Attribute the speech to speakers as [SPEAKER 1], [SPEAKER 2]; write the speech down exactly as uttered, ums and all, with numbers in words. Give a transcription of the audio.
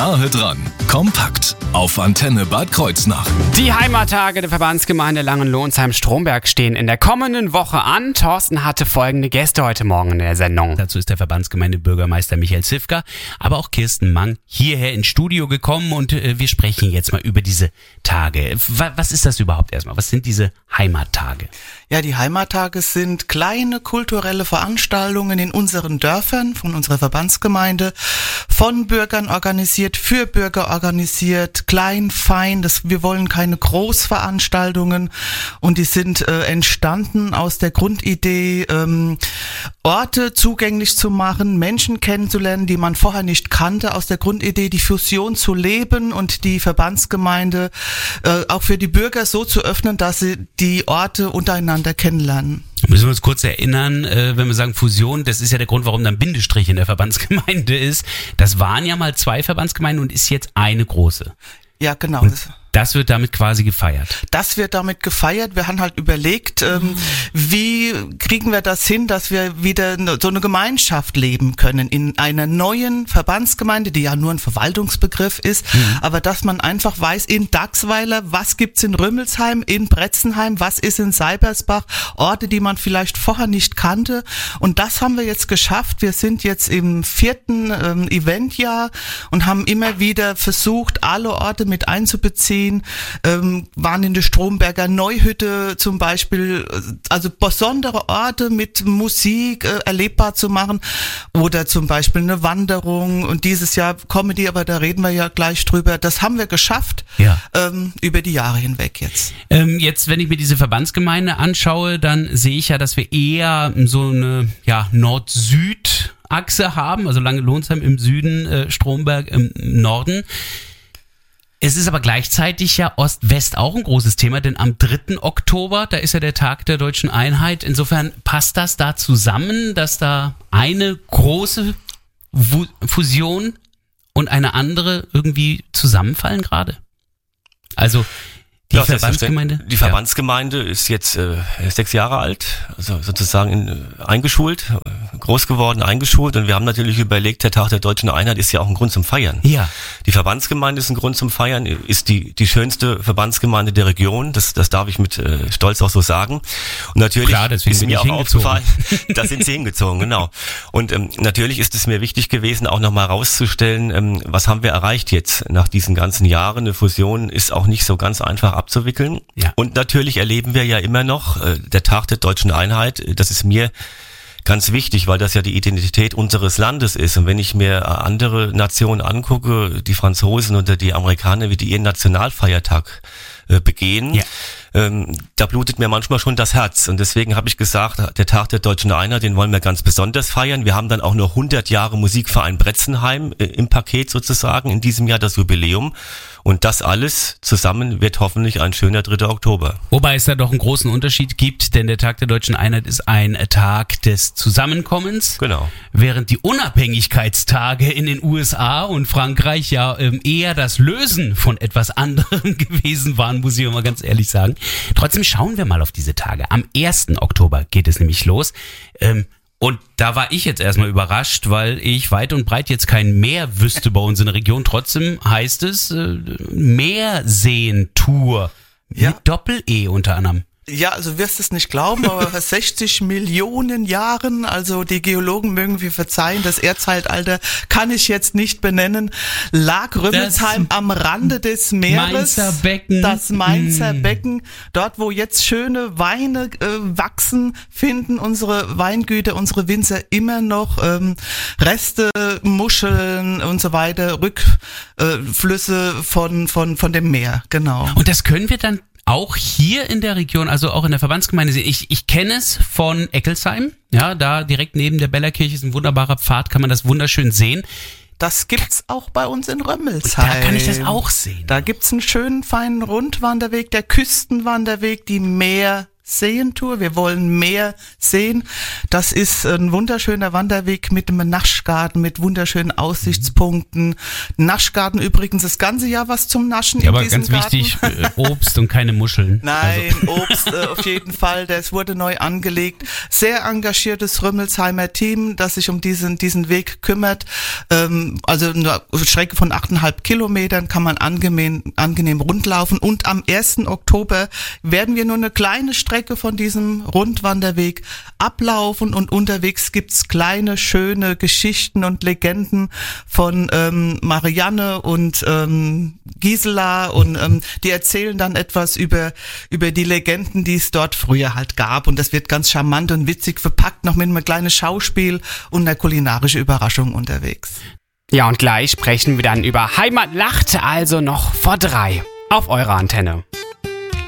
[SPEAKER 1] Nahe dran, kompakt auf Antenne Bad Kreuznach.
[SPEAKER 2] Die Heimattage der Verbandsgemeinde Langenlohnsheim-Stromberg stehen in der kommenden Woche an. Thorsten hatte folgende Gäste heute Morgen in der Sendung.
[SPEAKER 3] Dazu ist der Verbandsgemeindebürgermeister Michael Zifka, aber auch Kirsten Mang hierher ins Studio gekommen und äh, wir sprechen jetzt mal über diese Tage. Was ist das überhaupt erstmal? Was sind diese Heimattage?
[SPEAKER 4] Ja, die Heimattage sind kleine kulturelle Veranstaltungen in unseren Dörfern von unserer Verbandsgemeinde, von Bürgern organisiert, für Bürger organisiert, klein, fein. Das, wir wollen keine Großveranstaltungen und die sind äh, entstanden aus der Grundidee, ähm, Orte zugänglich zu machen, Menschen kennenzulernen, die man vorher nicht kannte, aus der Grundidee, die Fusion zu leben und die Verbandsgemeinde äh, auch für die Bürger so zu öffnen, dass sie die Orte untereinander kennenlernen.
[SPEAKER 3] Müssen wir uns kurz erinnern, äh, wenn wir sagen Fusion, das ist ja der Grund, warum da ein Bindestrich in der Verbandsgemeinde ist. Das waren ja mal zwei Verbandsgemeinden und ist jetzt eine große.
[SPEAKER 4] Ja, genau.
[SPEAKER 3] Und das wird damit quasi gefeiert.
[SPEAKER 4] Das wird damit gefeiert. Wir haben halt überlegt, ähm, wie kriegen wir das hin, dass wir wieder so eine Gemeinschaft leben können in einer neuen Verbandsgemeinde, die ja nur ein Verwaltungsbegriff ist, mhm. aber dass man einfach weiß, in Dachsweiler, was gibt's in Rümmelsheim, in Bretzenheim, was ist in Seibersbach, Orte, die man vielleicht vorher nicht kannte. Und das haben wir jetzt geschafft. Wir sind jetzt im vierten ähm, Eventjahr und haben immer wieder versucht, alle Orte mit einzubeziehen. Ähm, waren in der Stromberger Neuhütte zum Beispiel, also besondere Orte mit Musik äh, erlebbar zu machen oder zum Beispiel eine Wanderung und dieses Jahr Comedy, aber da reden wir ja gleich drüber. Das haben wir geschafft, ja. ähm, über die Jahre hinweg jetzt.
[SPEAKER 3] Ähm, jetzt, wenn ich mir diese Verbandsgemeinde anschaue, dann sehe ich ja, dass wir eher so eine ja, Nord-Süd Achse haben, also Langenlohnsheim im Süden, äh, Stromberg im Norden. Es ist aber gleichzeitig ja Ost-West auch ein großes Thema, denn am dritten Oktober, da ist ja der Tag der deutschen Einheit. Insofern passt das da zusammen, dass da eine große Fusion und eine andere irgendwie zusammenfallen gerade? Also die
[SPEAKER 5] ja,
[SPEAKER 3] Verbandsgemeinde?
[SPEAKER 5] Die Verbandsgemeinde ja. ist jetzt äh, sechs Jahre alt, also sozusagen in, äh, eingeschult, äh, groß geworden, eingeschult und wir haben natürlich überlegt, der Tag der deutschen Einheit ist ja auch ein Grund zum Feiern.
[SPEAKER 3] Ja.
[SPEAKER 5] Die Verbandsgemeinde ist ein Grund zum Feiern, ist die die schönste Verbandsgemeinde der Region, das das darf ich mit äh, Stolz auch so sagen. Und natürlich
[SPEAKER 3] Klar, deswegen
[SPEAKER 5] ist
[SPEAKER 3] bin
[SPEAKER 5] mir
[SPEAKER 3] ich
[SPEAKER 5] auch
[SPEAKER 3] hingezogen.
[SPEAKER 5] aufgefallen, da sind sie hingezogen, genau. Und ähm, natürlich ist es mir wichtig gewesen, auch nochmal rauszustellen, ähm, was haben wir erreicht jetzt nach diesen ganzen Jahren. Eine Fusion ist auch nicht so ganz einfach abzuwickeln. Ja. Und natürlich erleben wir ja immer noch äh, der Tag der deutschen Einheit. Das ist mir ganz wichtig, weil das ja die Identität unseres Landes ist. Und wenn ich mir andere Nationen angucke, die Franzosen oder die Amerikaner, wie die ihren Nationalfeiertag äh, begehen, ja. ähm, da blutet mir manchmal schon das Herz. Und deswegen habe ich gesagt, der Tag der deutschen Einheit, den wollen wir ganz besonders feiern. Wir haben dann auch noch hundert Jahre Musikverein Bretzenheim äh, im Paket sozusagen, in diesem Jahr das Jubiläum. Und das alles zusammen wird hoffentlich ein schöner dritter Oktober.
[SPEAKER 3] Wobei es da doch einen großen Unterschied gibt, denn der Tag der deutschen Einheit ist ein Tag des Zusammenkommens.
[SPEAKER 5] Genau.
[SPEAKER 3] Während die Unabhängigkeitstage in den U S A und Frankreich ja ähm, eher das Lösen von etwas anderem gewesen waren, muss ich mal ganz ehrlich sagen. Trotzdem schauen wir mal auf diese Tage. Am ersten Oktober geht es nämlich los. Ähm, Und da war ich jetzt erstmal überrascht, weil ich weit und breit jetzt kein Meer wüsste bei uns in der Region. Trotzdem heißt es äh, Meerseen-Tour
[SPEAKER 4] ja.
[SPEAKER 3] mit Doppel-E unter anderem.
[SPEAKER 4] Ja, also wirst es nicht glauben, aber vor sechzig Millionen Jahren, also die Geologen mögen wir verzeihen, das Erdzeitalter kann ich jetzt nicht benennen, lag Rümmelsheim das am Rande des Meeres.
[SPEAKER 3] Mainzer Becken.
[SPEAKER 4] Das Mainzer mm. Becken, dort wo jetzt schöne Weine äh, wachsen, finden unsere Weingüter, unsere Winzer immer noch ähm, Reste, Muscheln und so weiter, Rückflüsse äh, von, von, von dem Meer, genau.
[SPEAKER 3] Und das können wir dann auch hier in der Region, also auch in der Verbandsgemeinde sehen. Ich, ich kenne es von Eckelsheim, ja, da direkt neben der Bellerkirche ist ein wunderbarer Pfad, kann man das wunderschön sehen.
[SPEAKER 4] Das gibt's auch bei uns in Römmelsheim.
[SPEAKER 3] Da kann ich das auch sehen.
[SPEAKER 4] Da gibt's einen schönen, feinen Rundwanderweg, der Küstenwanderweg, die Meer Seen-Tour. Wir wollen mehr sehen. Das ist ein wunderschöner Wanderweg mit einem Naschgarten, mit wunderschönen Aussichtspunkten. Naschgarten übrigens das ganze Jahr was zum Naschen
[SPEAKER 3] ja,
[SPEAKER 4] in
[SPEAKER 3] aber
[SPEAKER 4] diesem
[SPEAKER 3] ganz
[SPEAKER 4] Garten.
[SPEAKER 3] wichtig, äh, Obst und keine Muscheln.
[SPEAKER 4] Nein,
[SPEAKER 3] also.
[SPEAKER 4] Obst äh, auf jeden Fall. Das wurde neu angelegt. Sehr engagiertes Rümmelsheimer Team, das sich um diesen diesen Weg kümmert. Ähm, also eine Strecke von achteinhalb Kilometern kann man angenehm, angenehm rundlaufen. Und am ersten Oktober werden wir nur eine kleine Strecke von diesem Rundwanderweg ablaufen und unterwegs gibt's kleine, schöne Geschichten und Legenden von ähm, Marianne und ähm, Gisela und ähm, die erzählen dann etwas über über die Legenden, die es dort früher halt gab und das wird ganz charmant und witzig verpackt, noch mit einem kleinen Schauspiel und einer kulinarischen Überraschung unterwegs.
[SPEAKER 2] Ja, und gleich sprechen wir dann über Heimatlacht, also noch vor drei auf eurer Antenne.